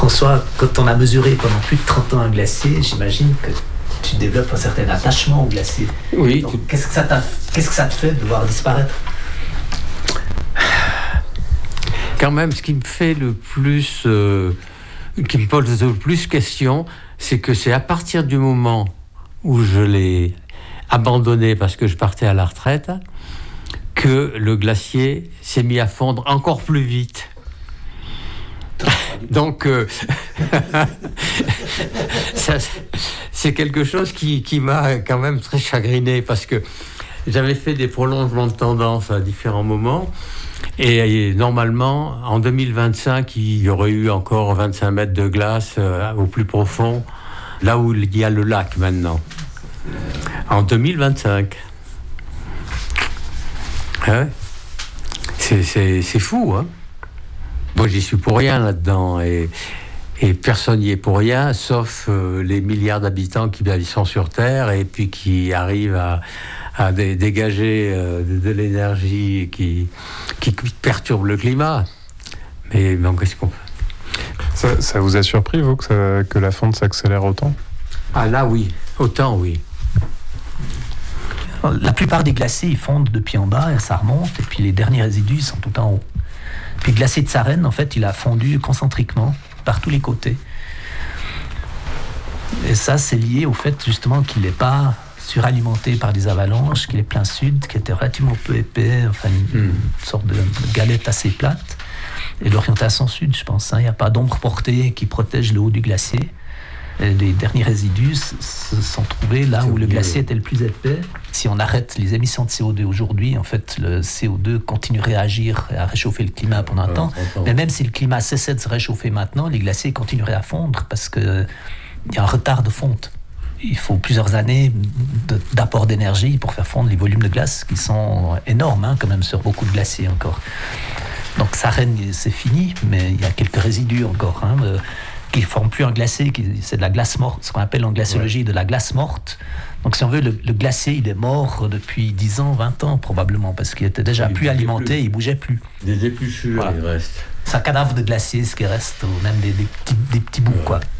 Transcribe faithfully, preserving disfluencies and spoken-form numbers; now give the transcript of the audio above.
François, quand on a mesuré pendant plus de trente ans un glacier, j'imagine que tu développes un certain attachement au glacier. Oui. Donc, qu'est-ce que ça t'a, qu'est-ce que ça te fait de voir disparaître ? Quand même, ce qui me fait le plus, euh, qui me pose le plus question, c'est que c'est à partir du moment où je l'ai abandonné parce que je partais à la retraite, que le glacier s'est mis à fondre encore plus vite. Donc, euh, ça, c'est quelque chose qui, qui m'a quand même très chagriné parce que j'avais fait des prolongements de tendance à différents moments. Et, et normalement, en deux mille vingt-cinq, il y aurait eu encore vingt-cinq mètres de glace euh, au plus profond, là où il y a le lac maintenant. En deux mille vingt-cinq. Hein? C'est, c'est, c'est fou, hein? Moi, j'y suis pour rien là-dedans. Et, et personne n'y est pour rien, sauf euh, les milliards d'habitants qui ben, sont sur Terre et puis qui arrivent à... à dé- dégager euh, de, de l'énergie qui, qui perturbe le climat. Mais bon, qu'est-ce qu'on fait ? Ça, ça vous a surpris, vous, que, ça, que la fonte s'accélère autant ? Ah là, oui. Autant, oui. La plupart des glaciers, ils fondent depuis en bas et ça remonte, et puis les derniers résidus, ils sont tout en haut. Puis le glacier de Sarenne, en fait, il a fondu concentriquement par tous les côtés. Et ça, c'est lié au fait, justement, qu'il n'est pas suralimenté par des avalanches, qu'il est plein sud, qui était relativement peu épais, enfin une, mm. une sorte de, de galette assez plate, et l'orientation sud, je pense. Il n'y a pas d'ombre portée qui protège le haut du glacier. Et les derniers résidus se sont trouvés là c'est où le glacier était le plus épais. Si on arrête les émissions de C O deux aujourd'hui, en fait, le C O deux continuerait à agir et à réchauffer le climat pendant un ouais, temps. Mais même si le climat cessait de se réchauffer maintenant, les glaciers continueraient à fondre parce qu'il y a un retard de fonte. Il faut plusieurs années de, d'apport d'énergie pour faire fondre les volumes de glace qui sont énormes, hein, quand même, sur beaucoup de glaciers encore. Donc Sarenne, c'est fini, mais il y a quelques résidus encore, hein, euh, qui ne forment plus un glacier, qui, c'est de la glace morte, ce qu'on appelle en glaciologie ouais. de la glace morte. Donc si on veut, le, le glacier, il est mort depuis dix ans, vingt ans probablement, parce qu'il était déjà il plus alimenté, plus. il ne bougeait plus. Des épluchures, voilà. Il reste. C'est un cadavre de glacier, ce qui reste, ou même des, des, petits, des petits bouts, ouais. quoi.